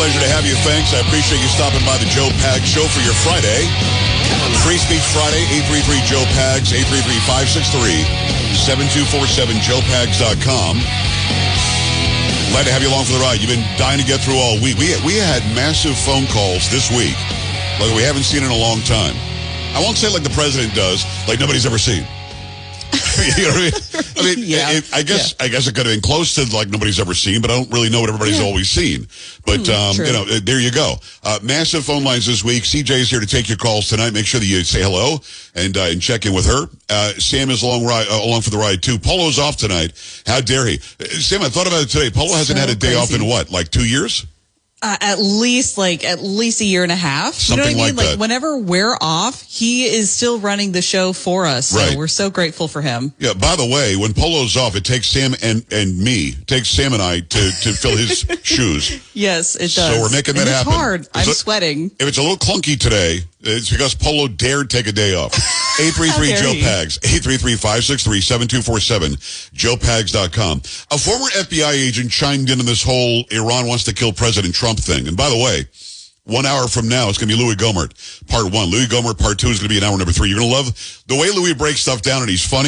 pleasure to have you. Thanks. I appreciate you stopping by the Joe Pags Show for your Friday. Free Speech Friday, 833-JOE-PAGS, 833-563-7247, joepags.com. Glad to have you along for the ride. You've been dying to get through all week. We had massive phone calls this week like we haven't seen in a long time. I won't say like the president does, like nobody's ever seen. You know what I mean? Yeah. I guess it could have been close to like nobody's ever seen, but I don't really know what everybody's always seen. But, there you go. Massive phone lines this week. CJ's here to take your calls tonight. Make sure that you say hello and check in with her. Sam is along for the ride, too. Polo's off tonight. How dare he? Sam, I thought about it today. Polo hasn't had a day off in what, like 2 years? At least a year and a half. Something you know what I mean? like that. Whenever we're off, he is still running the show for us. So Right. we're so grateful for him. Yeah, by the way, when Polo's off, it takes Sam and I to fill his shoes. Yes, it does. So we're making that happen. It's hard. I'm sweating. If it's a little clunky today, it's because Polo dared take a day off. 833-JOE-PAGS, 833-563-7247, joepags.com. A former FBI agent chimed in on this whole Iran wants to kill President Trump thing. And by the way, 1 hour from now, it's going to be Louis Gohmert, part 1. Louis Gohmert, part 2 is going to be in hour number 3. You're going to love the way Louis breaks stuff down, and he's funny.